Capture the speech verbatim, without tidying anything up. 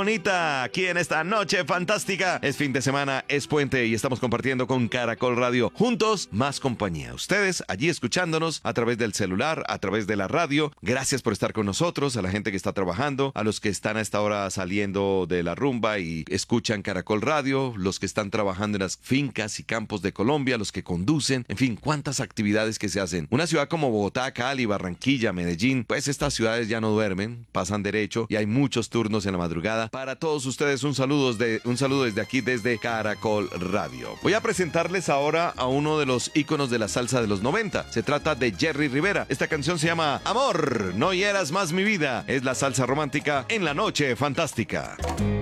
bonita, aquí en esta noche fantástica. Es fin de semana, es puente y estamos compartiendo con Caracol Radio. Juntos, más compañía. Ustedes allí escuchándonos a través del celular, a través de la radio. Gracias por estar con nosotros, a la gente que está trabajando, a los que están a esta hora saliendo de la rumba y escuchan Caracol Radio, los que están trabajando en las fincas y campos de Colombia, los que conducen, en fin, cuántas actividades que se hacen. Una ciudad como Bogotá, Cali, Barranquilla, Medellín, pues estas ciudades ya no duermen, pasan derecho y hay muchos turnos en la madrugada. Para todos ustedes un saludo desde, un saludo desde aquí, desde Caracol Radio. Voy a presentarles ahora a uno de los íconos de la salsa de los noventa. Se trata de Jerry Rivera. Esta canción se llama Amor, no hieras más mi vida. Es la salsa romántica en la noche fantástica.